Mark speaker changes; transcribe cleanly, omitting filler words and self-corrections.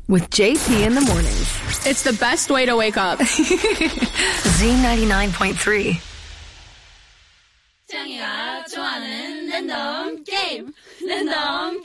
Speaker 1: with JP in the mornings.
Speaker 2: It's the best way to wake up.
Speaker 1: Z99.3.
Speaker 3: 짱이가 좋아하는 랜덤 게임. 랜덤